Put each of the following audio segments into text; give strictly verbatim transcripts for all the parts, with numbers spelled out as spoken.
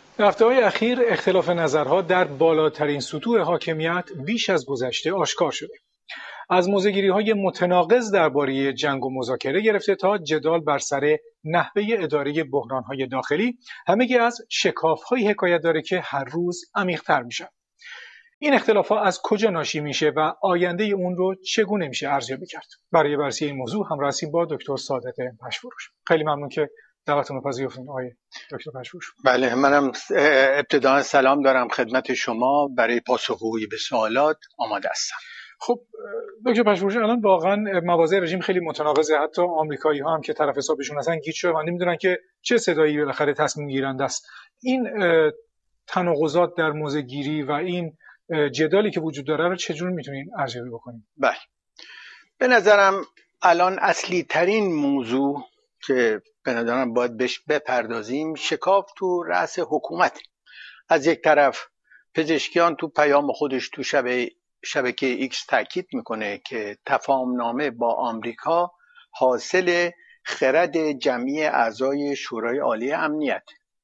در هفته‌های اخیر اختلاف نظرها در بالاترین سطوح حاکمیت بیش از گذشته آشکار شده. از موضع‌گیری‌های متناقض درباره جنگ و مذاکره گرفته تا جدال بر سر نحوه اداره بحران‌های داخلی، همگی از شکاف‌هایی حکایت داره که هر روز عمیق‌تر میشن. این اختلاف‌ها از کجا ناشی میشه و آینده اون رو چگونه میشه ارزیابی کرد؟ برای بررسی این موضوع همراه هستیم با دکتر صادق پشفروش. خیلی ممنون که دعوتمون رو پذیرفتین آقای دکتر پشفروش. بله، منم ابتداً سلام دارم خدمت شما. برای پاسخگویی به سوالات آماده هستم. خب دکتر پشفروش، الان واقعا مواضع رژیم خیلی متناقضه. حتی آمریکایی ها هم که طرف حسابشون هستن گیج شده و نمیدونن که چه صدایی بالاخره تصمیم گیرنده است. این تناقضات در موضع گیری و این جدالی که وجود داره رو چجور میتونین ارزیابی بکنین؟ بله، به نظرم الان اصلی ترین موضوع که به نظرم باید بهش بپردازیم شکاف تو رأس حکومت. از یک طرف پزشکیان تو پیام خودش تو شبه شبکه ایکس تاکید میکنه که تفاهمنامه با آمریکا حاصل خرد جمعی اعضای شورای عالی امنیت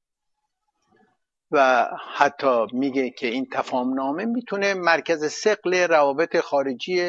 و حتی میگه که این تفاهمنامه میتونه مرکز ثقل روابط خارجی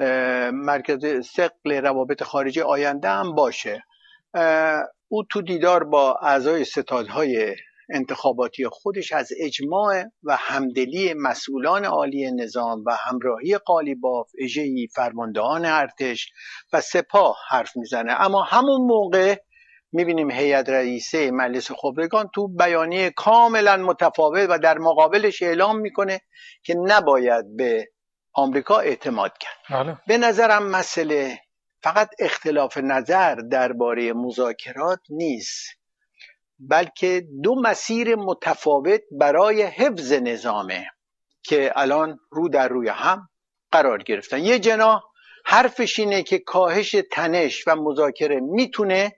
مرکز ثقل روابط خارجی آینده هم باشه. او تو دیدار با اعضای ستادهای انتخاباتی خودش از اجماع و همدلی مسئولان عالی نظام و همراهی قالیباف، اژه‌ای، فرماندهان ارتش و سپاه حرف میزنه. اما همون موقع میبینیم هیئت رئیسه مجلس خبرگان تو بیانیه کاملا متفاوت و در مقابلش اعلام میکنه که نباید به آمریکا اعتماد کرد. بله. به نظرم مسئله فقط اختلاف نظر درباره مذاکرات نیست، بلکه دو مسیر متفاوت برای حفظ نظامه که الان رو در روی هم قرار گرفتن. یه جناح حرفش اینه که کاهش تنش و مذاکره میتونه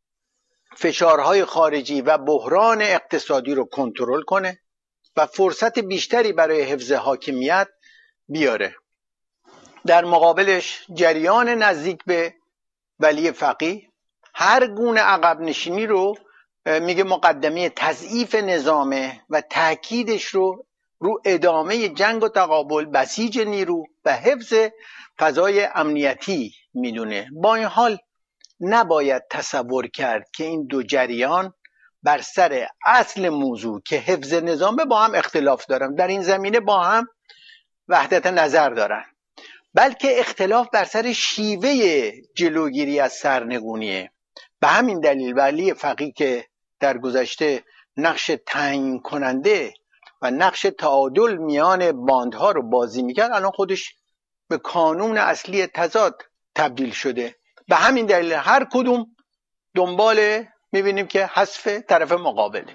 فشارهای خارجی و بحران اقتصادی رو کنترل کنه و فرصت بیشتری برای حفظ حاکمیت بیاره. در مقابلش جریان نزدیک به ولی فقیه هر گونه عقب نشینی رو میگه مقدمه تضعیف نظامه و تاکیدش رو رو ادامه جنگ و تقابل، بسیج نیرو و حفظ فضای امنیتی میدونه. با این حال نباید تصور کرد که این دو جریان بر سر اصل موضوع که حفظ نظامه با هم اختلاف دارن، در این زمینه با هم وحدت نظر دارن، بلکه اختلاف بر سر شیوه جلوگیری از سرنگونیه. به همین دلیل ولی فقیه که در گذشته نقش تعیین کننده و نقش تعادل میان باندها رو بازی میکرد، الان خودش به کانون اصلی تضاد تبدیل شده. به همین دلیل هر کدوم دنبال میبینیم که حذف طرف مقابله.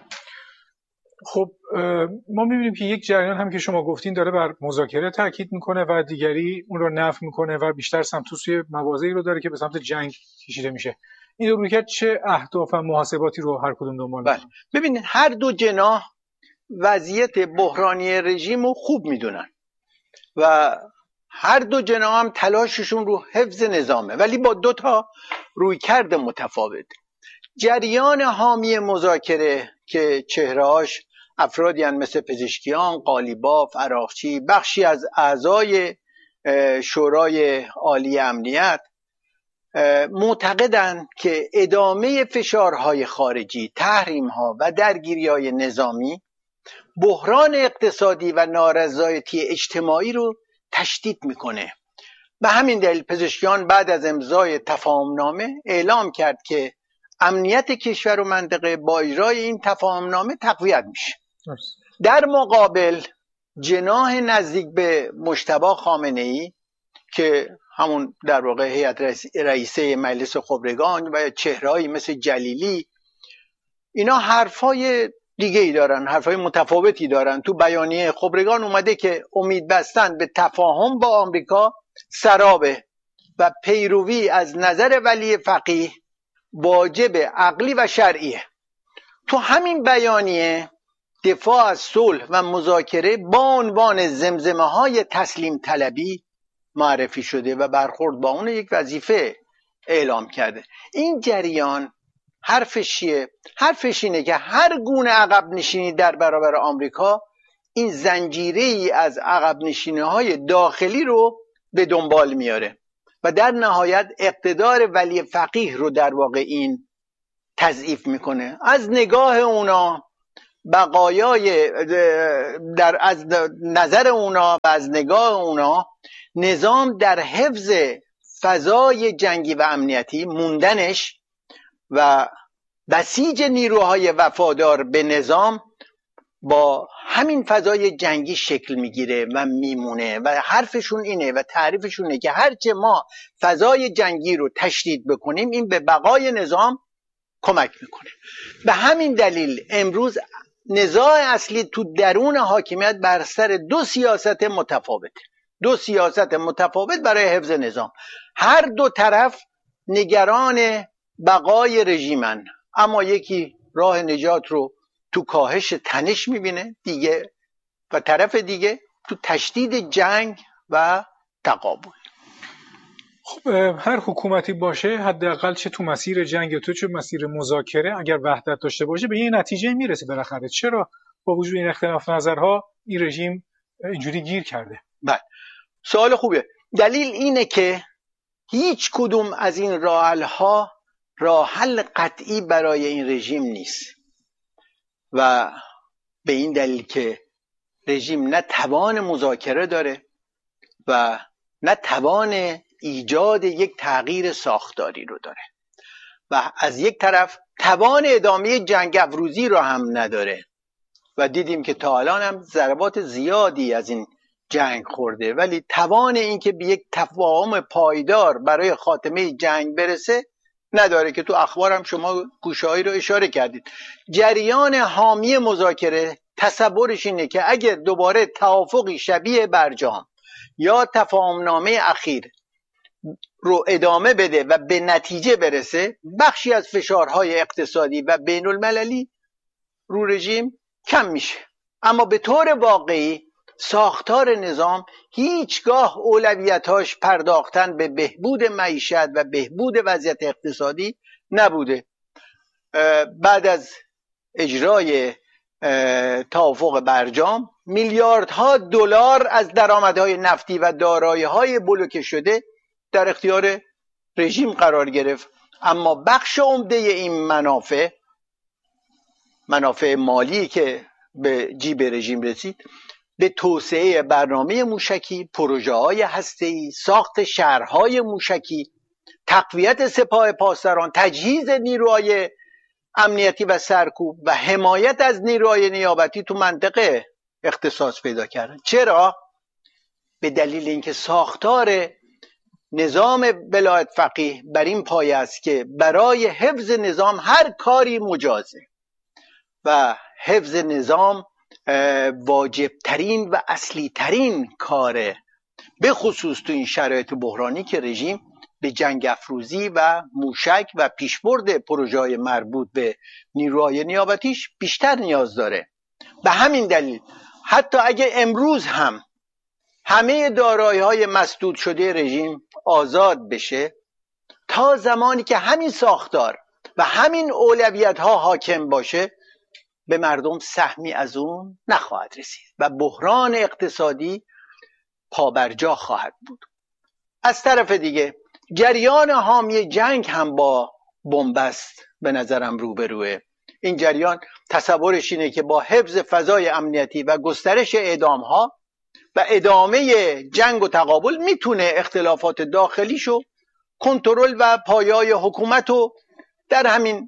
خب ما میبینیم که یک جریان هم که شما گفتین داره بر مذاکره تاکید میکنه و دیگری اون رو نفی میکنه و بیشتر سمت سوی مواضعی رو داره که به سمت جنگ کشیده میشه. این دو رویکرد چه اهداف و محاسباتی رو هر کدوم دنبال میکنه؟ بله، ببینید هر دو جناح وضعیت بحرانی رژیم رو خوب میدونن و هر دو جناح هم تلاششون رو حفظ نظامه، ولی با دو تا رویکرد متفاوت. جریان حامی مذاکره که چهرهاش افرادی هستند مثل پزشکیان، قالیباف، عراقچی، بخشی از اعضای شورای عالی امنیت، معتقدند که ادامه فشارهای خارجی، تحریم‌ها و درگیری‌های نظامی بحران اقتصادی و نارضایتی اجتماعی رو تشدید میکنه. به همین دلیل پزشکیان بعد از امضای تفاهمنامه اعلام کرد که امنیت کشور و منطقه با اجرای این تفاهمنامه تقویت میشه. در مقابل جناح نزدیک به مجتبی خامنه‌ای که همون در واقع هیئت رئیسه مجلس خبرگان و چهرهایی مثل جلیلی، اینا حرفای دیگه ای دارن، حرفای متفاوتی دارن. تو بیانیه خبرگان اومده که امید بستن به تفاهم با آمریکا سرابه و پیروی از نظر ولی فقیه واجب عقلی و شرعیه. تو همین بیانیه دفاع از صلح و مذاکره با عنوان زمزمه های تسلیم طلبی معرفی شده و برخورد با اون یک وظیفه اعلام کرده. این جریان حرفش چیه؟ حرفش اینه که هر گونه عقب نشینی در برابر آمریکا این زنجیره ای از عقب نشینی های داخلی رو به دنبال میاره و در نهایت اقتدار ولی فقیه رو در واقع این تضعیف میکنه. از نگاه اونا بقایای در از نظر اونا و از نگاه اونا نظام در حفظ فضای جنگی و امنیتی موندنش و بسیج نیروهای وفادار به نظام با همین فضای جنگی شکل میگیره و میمونه و حرفشون اینه و تعریفشون اینه که هرچه ما فضای جنگی رو تشدید بکنیم این به بقای نظام کمک میکنه. به همین دلیل امروز نزاع اصلی تو درون حاکمیت بر سر دو سیاست متفاوت دو سیاست متفاوت برای حفظ نظام. هر دو طرف نگران بقای رژیمن، اما یکی راه نجات رو تو کاهش تنش میبینه دیگه و طرف دیگه تو تشدید جنگ و تقابل. خب هر حکومتی باشه حداقل چه تو مسیر جنگ یا تو چه مسیر مذاکره اگر وحدت داشته باشه به یه نتیجه میرسه بالاخره. چرا با وجود این اختلاف نظرها این رژیم اینجوری گیر کرده؟ بله سوال خوبه. دلیل اینه که هیچ کدوم از این راه حل‌ها راه حل قطعی برای این رژیم نیست و به این دلیل که رژیم نه توان مذاکره داره و نه توان ایجاد یک تغییر ساختاری رو داره و از یک طرف توان ادامه جنگ افروزی رو هم نداره و دیدیم که تا الان هم ضربات زیادی از این جنگ خورده، ولی توان این که به یک تفاهم پایدار برای خاتمه جنگ برسه نداره که تو اخبار هم شما گوشه‌هایی رو اشاره کردید. جریان حامی مذاکره تصورش اینه که اگر دوباره توافقی شبیه برجام یا تفاهمنامه اخیر رو ادامه بده و به نتیجه برسه، بخشی از فشارهای اقتصادی و بین المللی رو رژیم کم میشه. اما به طور واقعی ساختار نظام هیچگاه اولویتاش پرداختن به بهبود معیشت و بهبود وضعیت اقتصادی نبوده. بعد از اجرای توافق برجام میلیاردها دلار از درآمدهای نفتی و دارایی‌های بلوکه شده در اختیار رژیم قرار گرفت، اما بخش عمده این منافع منافع مالی که به جیب رژیم رسید به توسعه برنامه موشکی، پروژه‌های هسته‌ای، ساخت شهرهای موشکی، تقویت سپاه پاسداران، تجهیز نیروهای امنیتی و سرکوب و حمایت از نیروهای نیابتی تو منطقه اختصاص پیدا کردن. چرا؟ به دلیل اینکه ساختار نظام ولایت فقیه بر این پایه است که برای حفظ نظام هر کاری مجازه و حفظ نظام واجب ترین و اصلی ترین کاره، به خصوص تو این شرایط بحرانی که رژیم به جنگ افروزی و موشک و پیشبرد پروژه‌های مربوط به نیروهای نیابتیش بیشتر نیاز داره. به همین دلیل حتی اگه امروز هم همه دارایی‌های مسدود شده رژیم آزاد بشه، تا زمانی که همین ساختار و همین اولویت‌ها حاکم باشه به مردم سهمی از اون نخواهد رسید و بحران اقتصادی پابرجا خواهد بود. از طرف دیگه جریان حامی جنگ هم با بنبست به نظرم روبروه. این جریان تصورش اینه که با حفظ فضای امنیتی و گسترش اعدام‌ها و ادامه جنگ و تقابل میتونه اختلافات داخلیشو کنترل و پایه‌های حکومت رو در همین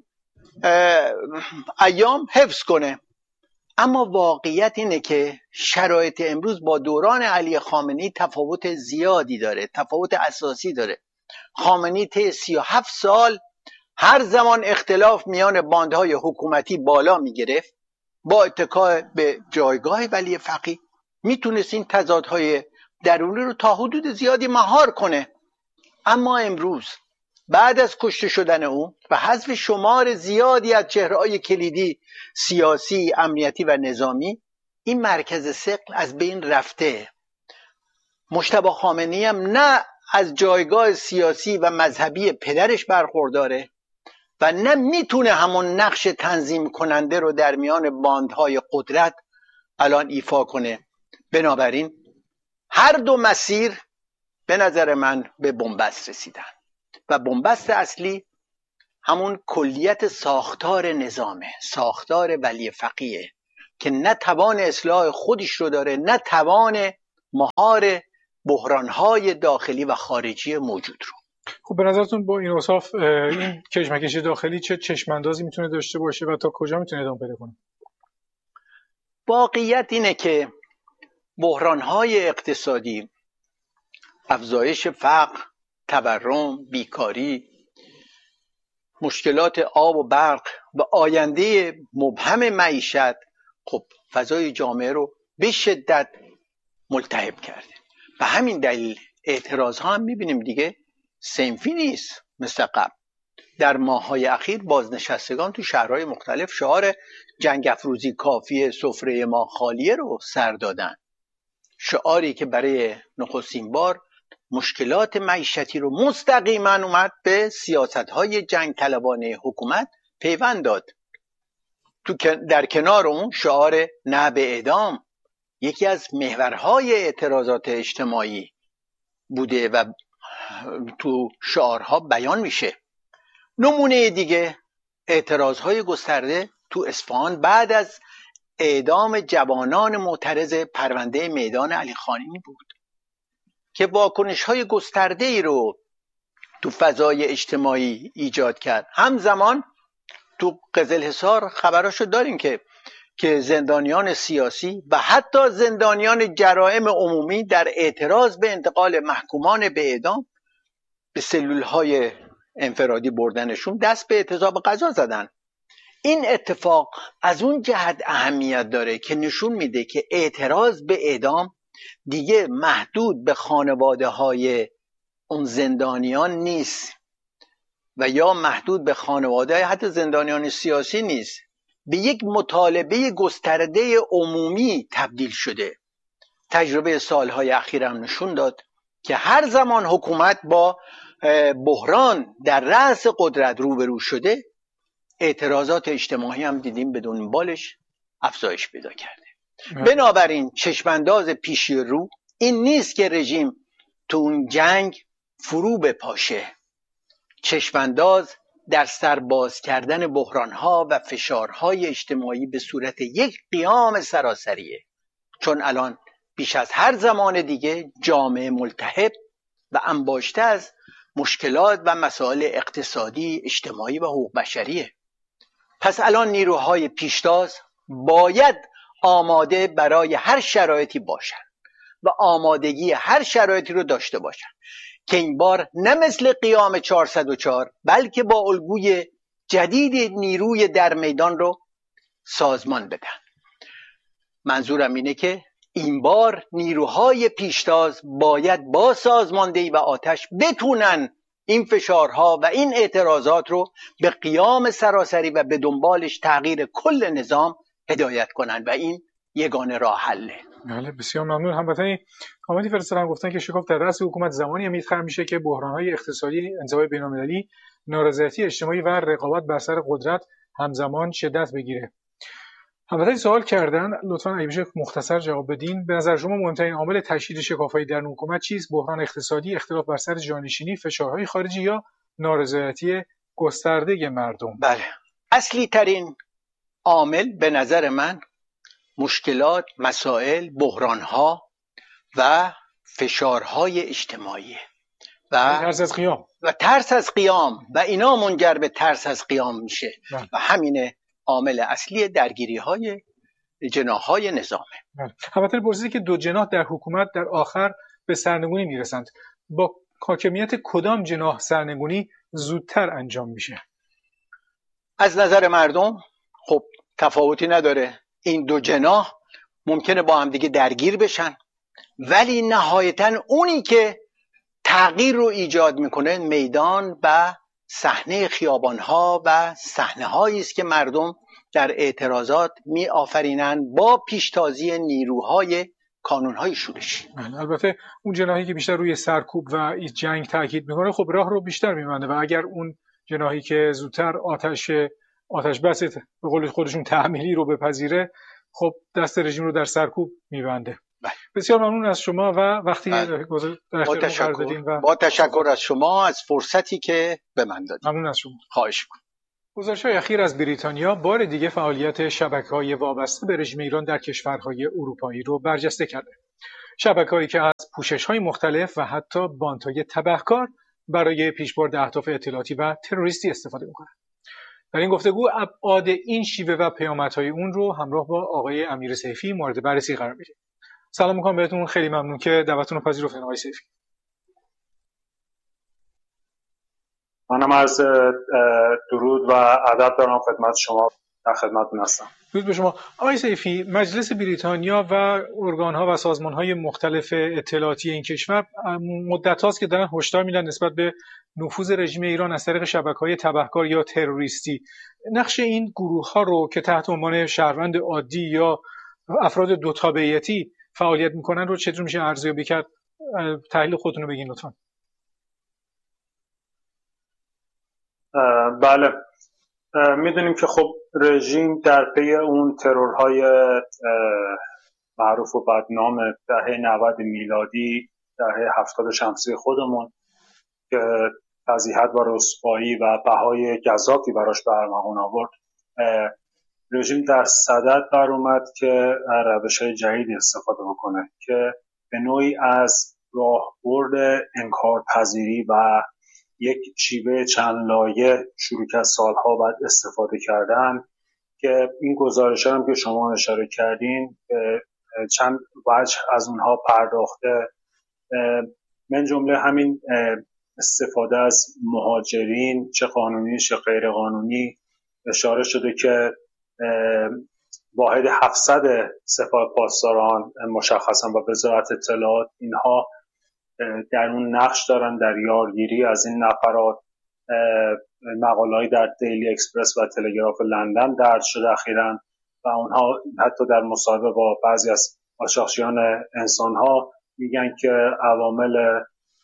ایام حفظ کنه. اما واقعیت اینه که شرایط امروز با دوران علی خامنه‌ای تفاوت زیادی داره، تفاوت اساسی داره. خامنه‌ای طی سی و هفت سال هر زمان اختلاف میان باندهای حکومتی بالا میگرفت، با اتکا به جایگاه ولی فقیه میتونست این تضادهای درونی رو تا حدود زیادی مهار کنه. اما امروز بعد از کشته شدن او و حذف شمار زیادی از چهره‌های کلیدی سیاسی، امنیتی و نظامی، این مرکز ثقل از بین رفته. مجتبی خامنه‌ای هم نه از جایگاه سیاسی و مذهبی پدرش برخورداره، و نه میتونه همون نقش تنظیم کننده رو در میان باندهای قدرت الان ایفا کنه. بنابراین هر دو مسیر به نظر من به بنبست رسیدن و بنبست اصلی همون کلیت ساختار نظامه، ساختار ولی فقیه که نه توان اصلاح خودش رو داره، نه توان مهار بحرانهای داخلی و خارجی موجود رو. خب به نظرتون با این اوصاف این کشمکش داخلی چه چشماندازی میتونه داشته باشه و تا کجا میتونه ادامه پیدا کنه؟ واقعیت اینه که بحرانهای اقتصادی، افزایش فقر، تورم، بیکاری، مشکلات آب و برق و آینده مبهم معیشت خب فضای جامعه رو به شدت ملتهب کرده. و همین دلیل اعتراض ها هم میبینیم دیگه صنفی نیست مثل قبل. در ماه‌های اخیر بازنشستگان تو شهرهای مختلف شعار جنگ افروزی کافیه سفره ما خالیه رو سر دادن، شعاری که برای نخستین بار مشکلات معیشتی رو مستقیما اومد به سیاست‌های جنگ طلبانه حکومت پیوند داد. تو در کنار اون شعار نه به اعدام یکی از محورهای اعتراضات اجتماعی بوده و تو شعارها بیان میشه. نمونه دیگه اعتراضهای گسترده تو اصفهان بعد از اعدام جوانان معترض پرونده میدان علی خانمی بود که واکنش‌های گسترده‌ای رو تو فضای اجتماعی ایجاد کرد. همزمان تو قزلحصار خبراشو داریم که که زندانیان سیاسی و حتی زندانیان جرائم عمومی در اعتراض به انتقال محکومان به اعدام به سلول‌های انفرادی بردنشون دست به اعتصاب غذا زدن. این اتفاق از اون جهت اهمیت داره که نشون میده که اعتراض به اعدام دیگه محدود به خانواده های اون زندانیان نیست و یا محدود به خانواده حتی زندانیان سیاسی نیست، به یک مطالبه گسترده عمومی تبدیل شده. تجربه سالهای اخیر هم نشون داد که هر زمان حکومت با بحران در رأس قدرت روبرو شده، اعتراضات اجتماعی هم دیدیم بدون بالش افزایش پیدا کرده. بنابراین چشمانداز پیشی رو این نیست که رژیم تو اون جنگ فرو بپاشه، چشمانداز در سرباز کردن بحرانها و فشارهای اجتماعی به صورت یک قیام سراسریه، چون الان بیش از هر زمان دیگه جامعه ملتهب و انباشته از مشکلات و مسائل اقتصادی، اجتماعی و حقوق بشریه. پس الان نیروهای پیشتاز باید آماده برای هر شرایطی باشن و آمادگی هر شرایطی رو داشته باشن که این بار نه مثل قیام چهارصد و چهار بلکه با الگوی جدید نیروی در میدان رو سازمان بدن. منظورم اینه که این بار نیروهای پیشتاز باید با سازماندهی و آتش بتونن این فشارها و این اعتراضات رو به قیام سراسری و به دنبالش تغییر کل نظام هدایت کنن و این یگانه راه حله. بله بسیار ممنون. هموطنی کامنتی فرستادن گفتن که شکاف در رأس حکومت زمانی میخوام میشه که بحران‌های اقتصادی، انزوای بین‌المللی، نارضایتی اجتماعی و رقابت بر سر قدرت همزمان شدت بگیره. هموطنی سوال کردن، لطفاً اگه بشه مختصر جواب بدین. به نظر شما مهمترین عامل تشدید شکاف‌های درون حکومت چیست؟ بحران اقتصادی، اختلاف بر سر جانشینی، فشارهای خارجی یا نارضایتی گسترده مردم؟ بله، اصلی ترین عامل به نظر من مشکلات، مسائل، بحرانها و فشارهای اجتماعی و ترس از قیام و ترس از قیام و اینا منجر به ترس از قیام میشه بله. و همین عامل اصلی درگیری های جناح های نظامه. بله. البته پرسیدی که دو جناح در حکومت در آخر به سرنگونی میرسند. با حاکمیت کدام جناح سرنگونی زودتر انجام میشه؟ از نظر مردم خب تفاوتی نداره، این دو جناح ممکنه با هم دیگه درگیر بشن، ولی نهایتاً اونی که تغییر رو ایجاد میکنه میدان و صحنه خیابانها و صحنه هایی است که مردم در اعتراضات می آفرینن با پیشتازی نیروهای کانونهای شورشی. البته اون جناحی که بیشتر روی سرکوب و جنگ تاکید میکنه خب راه رو بیشتر میبنده و اگر اون جناحی که زودتر آتش آتش بس به قول خودشون تحمیلی رو بپذیره، خب دست رژیم رو در سرکوب میبنده. بسیار ممنون از شما و وقتی در با تشکر و با تشکر از شما از فرصتی که به من دادید. ممنون از شما. خواهش می‌کنم. گزارش‌های اخیر از بریتانیا بار دیگه فعالیت شبکه‌های وابسته به رژیم ایران در کشورهای اروپایی رو برجسته کرده. شبکه‌هایی که از پوشش‌های مختلف و حتی بانت‌های تبهکار برای پیشبرد اهداف اطلاعاتی و تروریستی استفاده می‌کنند. در این گفتگو ابعاد این شیوه و پیامدهای اون رو همراه با آقای امیر سیفی مورد بررسی قرار میدیم. سلام میکنم بهتون، خیلی ممنون که دعوتتون رو پذیرفتین آقای سیفی. منم از درود و ادب دارم خدمت شما، در خدمتتون هستم. درود به شما. آقای سیفی، مجلس بریتانیا و ارگان‌ها و سازمان‌های مختلف اطلاعاتی این کشور مدت هاست که دارن هشدار میدن نسبت به نفوذ رژیم ایران از طریق شبکه‌های تبهکار یا تروریستی. نقش این گروه‌ها رو که تحت عنوان شهروند عادی یا افراد دو تابعیتی فعالیت میکنن رو چطور میشه ارزیابی کرد؟ تحلیل خودتون رو بگین لطفا. بله، میدونیم که خب رژیم در پی اون ترورهای معروف و بدنام دهه نود میلادی، دهه هفتاد شمسی خودمون که فضیحت و رسوایی و بهای گزافی براش به ارمغان آورد، رژیم در صدد بر اومد که روش‌های جدیدی استفاده بکنه که به نوعی از راهبرد انکارپذیری و یک شیوه چند لایه شروع که از سالها بعد استفاده کردن، که این گزارش‌ها هم که شما اشاره کردین چند وجه از اونها پرداخته، من جمله همین استفاده از مهاجرین چه قانونی چه غیر قانونی. اشاره شده که واحد هفتصد سپاه پاسداران مشخصا با وزارت اطلاعات اینها در اون نقش دارن در یارگیری از این نفرات. مقاله‌ای در دیلی اکسپرس و تلگراف لندن درج شده اخیراً و اونها حتی در مصاحبه با بعضی از قاچاقچیان انسان‌ها میگن که عوامل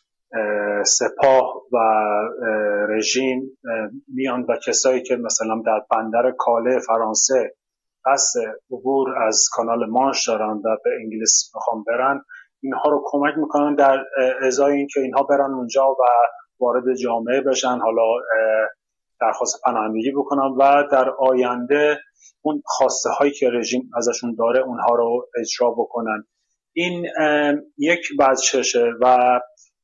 سپاه و رژیم میان و کسایی که مثلا در بندر کاله فرانسه قصد عبور از کانال مانش دارن و به انگلیس میخوان برن، اینها رو کمک میکنن در ازای این که اینها برن اونجا و وارد جامعه بشن، حالا درخواست پناهندگی بکنن و در آینده اون خواسته هایی که رژیم ازشون داره اونها رو اجرا بکنن. این یک بچشه و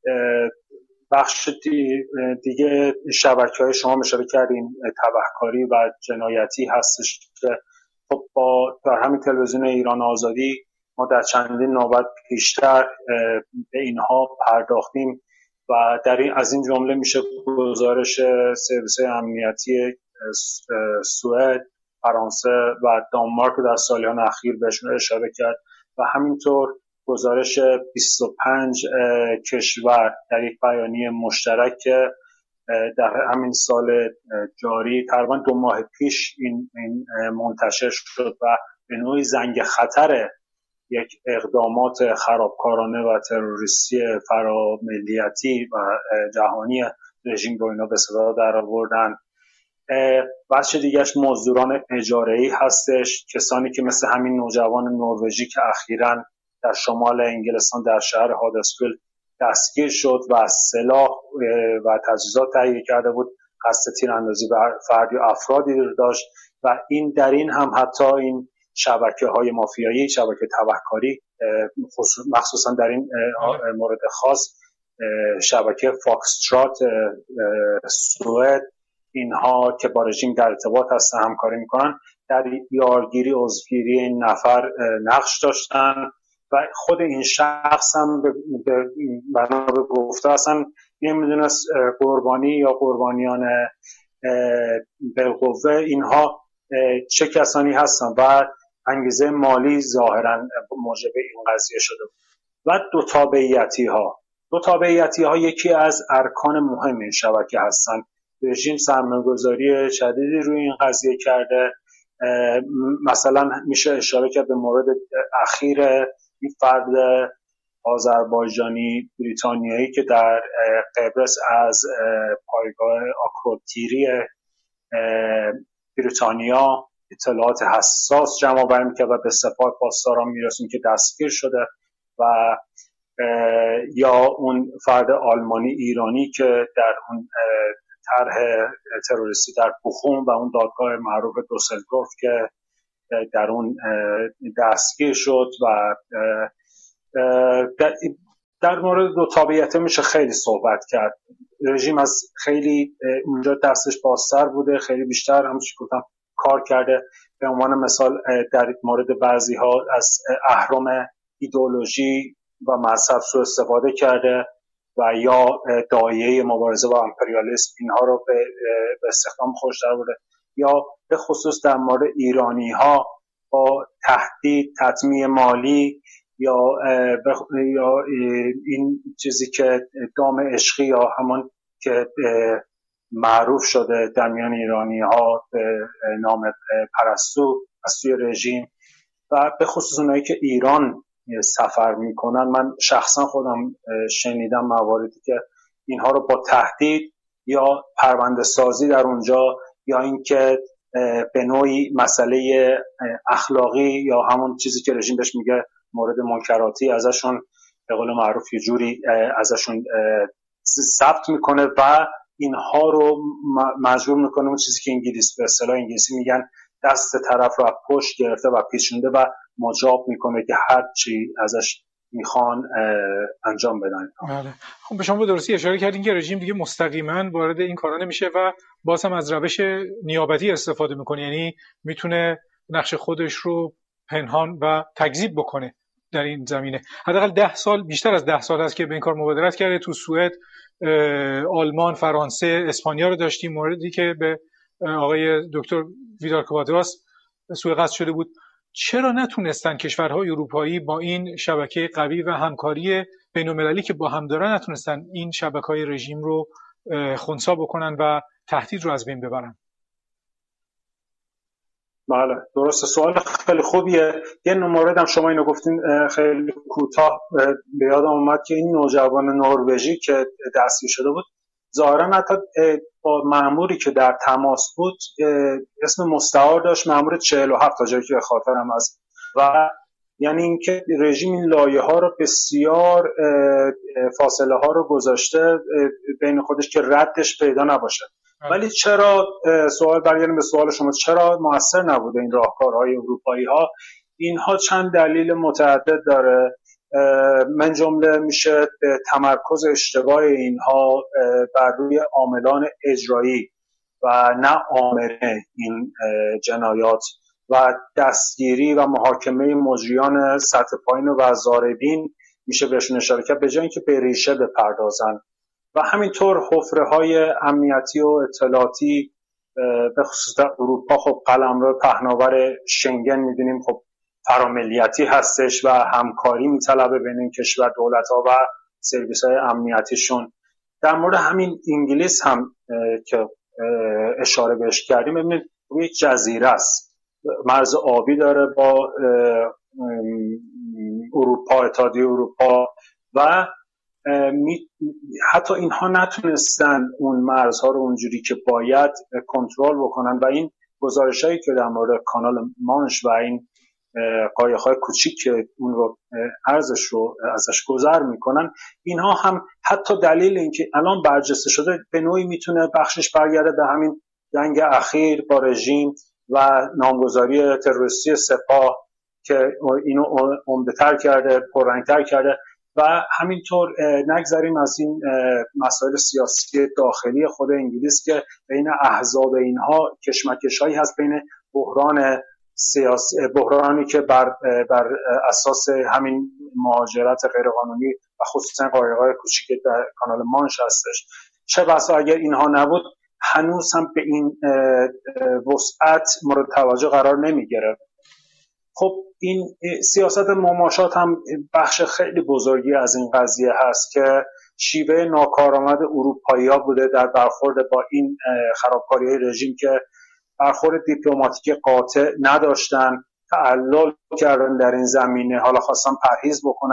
بخش دیگه شبکه‌های شما اشاره کردین تبهکاری و جنایتی هستش که خب با در همین تلویزیون ایران آزادی ما در چندین نوبت پیشتر به اینها پرداختیم و در این از این جمله میشه گزارش سرویس امنیتی سوئد، فرانسه و دانمارک در سالیان اخیر بهشون اشاره کرد و همینطور گزارش بیست و پنج کشور در یک بیانیه مشترک که در همین سال جاری تقریبا دو ماه پیش این, این منتشر شد و به نوعی زنگ خطر یک اقدامات خرابکارانه و تروریستی فراملیتی و جهانی رژیم رو اینا به صدا در آوردن. بخش دیگهش مزدوران اجاره‌ای هستش، کسانی که مثل همین نوجوان نروژی که اخیراً در شمال انگلستان در شهر هادرسفیلد دستگیر شد و سلاح و تجهیزات تهیه کرده بود، قصد تیراندازی بر فردی و افرادی رو داشت و این در این هم حتی این شبکه‌های مافیایی، شبکه تبهکاری، مخصوصا در این مورد خاص شبکه فاکسترات سوئد، اینها که با رژیم در ارتباط هستن همکاری میکنن، در یارگیری عضوگیری این نفر نقش داشتن و خود این شخص هم بنا به گفته اصلا نمیدونست قربانی یا قربانیان بالقوه اینها چه کسانی هستن و انگیزه مالی ظاهرا موجب این قضیه شده. و دو تابعیتی ها دو تابعیتی ها یکی از ارکان مهم این شبکه هستن. رژیم سرمایه‌گذاری شدیدی روی این قضیه کرده. مثلا میشه اشاره کرد به مورد اخیر این فرد آذربایجانی بریتانیایی که در قبرس از پایگاه آکروتیری بریتانیا اطلاعات حساس جمع آوری می‌کرد و به سپاه پاسداران میرسون که دستگیر شده، و یا اون فرد آلمانی ایرانی که در اون طرح تروریستی در بوخوم و اون دادگاه معروف دوسلدورف که در اون دستگیر شد. و در مورد دو تابعیت میشه خیلی صحبت کرد. رژیم از خیلی اونجا دستش بازتر بوده، خیلی بیشتر همونش گفتم کار کرده. به عنوان مثال در مورد بعضی ها از اهرم ایدئولوژی و مذهب سوء استفاده کرده و یا داعیه مبارزه با امپریالیسم اینها رو به استخدام خودش در برده، یا به خصوص در مورد ایرانی ها با تهدید، تطمیع مالی یا یا این چیزی که دام عشقی یا همون که معروف شده در میان ایرانی ها به نام پرستو از سوی رژیم، و به خصوص اونایی که ایران سفر میکنن. من شخصا خودم شنیدم مواردی که اینها رو با تهدید یا پرونده سازی در اونجا یا اینکه به نوعی مسئله اخلاقی یا همون چیزی که رژیم بهش میگه مورد منکراتی ازشون به قول معروف یه جوری ازشون ثبت میکنه و اینها رو مجبور میکنه اون چیزی که انگلیس به اصطلاح انگلیسی میگن دست طرف رو پشت گرفته و پیچونده و مجاب میکنه که هر چی ازش میخوان انجام بدن. بله. خب به شما به درستی اشاره کردین که رژیم دیگه مستقیما وارد این کارا نمیشه و باز هم از روش نیابتی استفاده میکنه، یعنی میتونه نقش خودش رو پنهان و تکذیب بکنه در این زمینه. حداقل ده سال، بیشتر از ده سال است که به این کار مبادرت کرده. تو سوئد، آلمان، فرانسه، اسپانیا رو داشتیم. موردی که به آقای دکتر ویدار کوادراس سوء قصد شده بود. چرا نتونستن کشورهای اروپایی با این شبکه قوی و همکاری بین‌المللی که با هم دارن نتونستن این شبکه‌های رژیم رو خنثی بکنن و تهدید رو از بین ببرن؟ بله درسته، سوال خیلی خوبیه. یه مورد هم شما اینو گفتین خیلی کوتاه به یادم اومد که این نوجوان نروژی که دستگیر شده بود ظاهرا حتی با مأموری که در تماس بود اسم مستعار داشت، مأمور چهل و هفت تا جایی که خاطرم هست، و یعنی اینکه رژیم این لایه ها رو بسیار فاصله ها رو گذاشته بین خودش که ردش پیدا نباشه. ولی چرا، سوال برگردیم به سوال شما، چرا موثر نبوده این راهکارهای اروپایی ها؟ اینها چند دلیل متعدد داره. من جمله میشه تمرکز اشتباه اینها بر روی عاملان اجرایی و نه آمره این جنایات و دستگیری و محاکمه مجریان سطح پایین و ضاربین میشه بهشون اشاره کرد، به جای اینکه به ریشه بپردازن. و همینطور حفره‌های امنیتی و اطلاعاتی به خصوص در اروپا، خب قلمرو پهناور شنگن می‌دونیم خب فراملیتی هستش و همکاری میطلبه بین این کشور دولت‌ها و سرویس‌های امنیتیشون. در مورد همین انگلیس هم که اشاره بهش کردیم، ببینید یک جزیره است، مرز آبی داره با اروپا، اتحادیه اروپا، و حتی اینها نتونستن اون مرزها رو اونجوری که باید کنترل بکنن و این گزارشایی که در مورد کانال مانش و این قایق‌های کوچیک که اون رو ارزش رو ازش گذر میکنن، اینها هم حتی دلیل اینکه الان برجسته شده به نوعی میتونه بخشش برگرده به همین جنگ اخیر با رژیم و نامگذاری تروریستی سپاه که اینو عمده‌تر کرده، پررنگ‌تر کرده. و همینطور نگذاریم از این مسائل سیاسی داخلی خود انگلیس که بین احزاب اینها کشمکش‌هایی هست، بین بحران سیاسی، بحرانی که بر بر اساس همین مهاجرت غیرقانونی و خصوصا قایق‌های کوچیک در کانال مانش هستش. چه بسا اگر اینها نبود هنوز هم به این وسعت مورد توجه قرار نمی‌گرفت. خب این سیاست مماشات هم بخش خیلی بزرگی از این قضیه هست که شیوه ناکارآمد اروپایی‌ها بوده در برخورد با این خرابکاری‌های رژیم که برخورد دیپلماتیک قاطع نداشتن، تعلل کردن در این زمینه، حالا خواستن پرهیز بکنن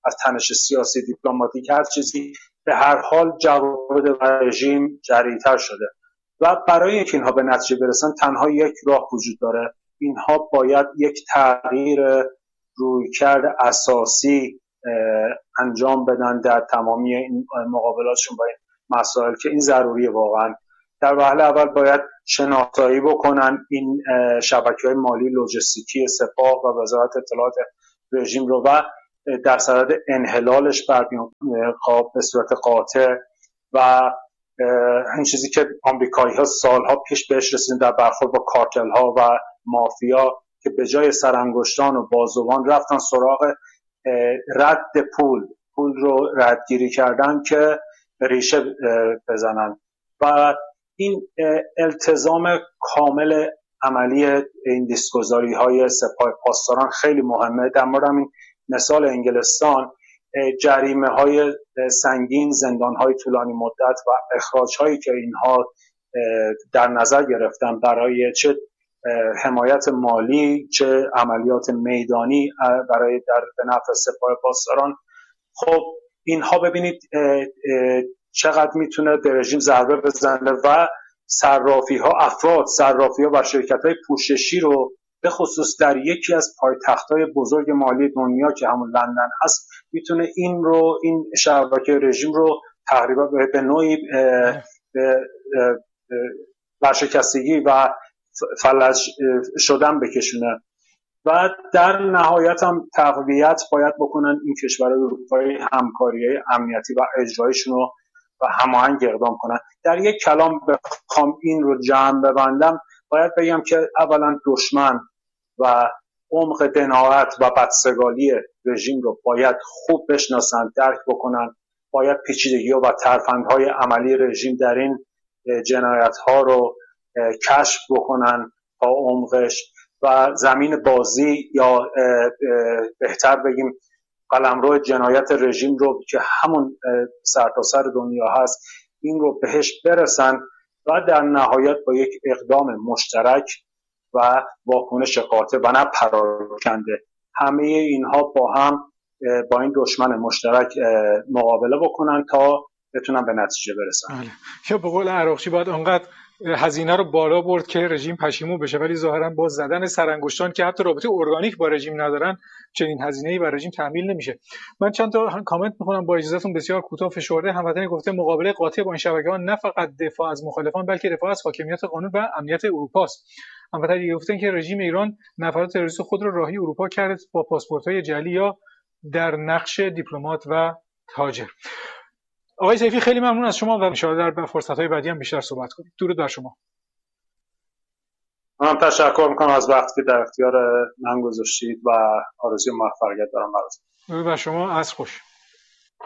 از تنش سیاسی دیپلماتیک هر چیزی، به هر حال جواب رژیم جری‌تر شده و برای اینکه اینها به نتیجه برسن تنها یک راه وجود داره. اینها باید یک تغییر رویکرد اساسی انجام بدن در تمامی این مقابلاتشون با این مسائل که این ضروریه. واقعا در وهله اول باید شناسایی بکنن این شبکه‌های مالی لوجستیکی سپاه و وزارت اطلاعات رژیم رو و در صدد انحلالش برمیان به صورت قاطع و این چیزی که آمریکایی‌ها سالها پیش بهش رسیدن در برخورد با کارتل‌ها و مافیا که به جای سرانگشتان و بازوان رفتن سراغ رد پول پول رو ردگیری کردن که ریشه بزنن و این التزام کامل عملی این دستگذاری های سپاه پاسداران خیلی مهمه. در مورد این مثال انگلستان جریمه های سنگین، زندان های طولانی مدت و اخراج هایی که اینها در نظر گرفتن برای چه حمایت مالی چه عملیات میدانی برای در به نفع سپاه پاسداران، خب اینها ببینید چقدر میتونه به رژیم ضربه بزنه و صرافی ها افراد صرافی ها و شرکت های پوششی رو به خصوص در یکی از پایتخت های بزرگ مالی دنیا که همون لندن هست میتونه این رو این شبکه رژیم رو تقریبا به نوعی ورشکستگی و فلج شدن بکشونه و در نهایت هم تقویت باید بکنن این کشورهای اروپایی همکاری‌های امنیتی و اجرایشون رو و هماهنگ اقدام کنن. در یک کلام بخوام این رو جمع ببندم باید بگم که اولا دشمن و عمق دناعت و بدسگالی رژیم رو باید خوب بشناسن، درک بکنن، باید پیچیدگی و ترفندهای عملی رژیم در این جنایت‌ها رو کشف بکنن تا عمقش و زمین بازی یا بهتر بگیم قلمرو جنایت رژیم رو که همون سرتاسر دنیا هست این رو بهش برسن و در نهایت با یک اقدام مشترک و واکنش قاطع و نه پراکنده همه اینها با هم با این دشمن مشترک مقابله بکنن تا بتونن به نتیجه برسن. بله. که به قول عراقچی باید انقدر هزینه رو بالا برد که رژیم پشیمون بشه، ولی ظاهرا با زدن سرانگشتان که حتی رابطه ارگانیک با رژیم ندارن چنین هزینه‌ای بر رژیم تحمیل نمیشه. من چند تا کامنت می‌خونم با اجازهتون، بسیار کوتاه فشرده. هموطنی گفته مقابله قاطع با این شبکه‌ها نه فقط دفاع از مخالفان بلکه دفاع از حاکمیت قانون و امنیت اروپا است. هموطنی گفتن که رژیم ایران نفرات تروریست خود را راهی اروپا کرده با پاسپورت‌های جعلی یا در نقش دیپلمات و تاجر. آقای سیفی خیلی ممنون از شما و ان شاءالله در فرصت‌های بعدی هم بیشتر صحبت کنیم. درود بر شما. من تشکر میکنم از وقتی که در اختیار من گذاشتید و آرزوی موفقیت دارم براتون. درود بر شما، عصر خوش.